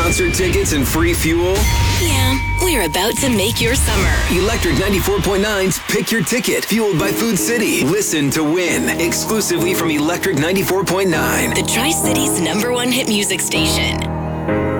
concert tickets and free fuel? Yeah, we're about to make your summer. Electric 94.9's Pick Your Ticket, fueled by Food City. Listen to win, exclusively from Electric 94.9. The Tri-City's #1 hit music station.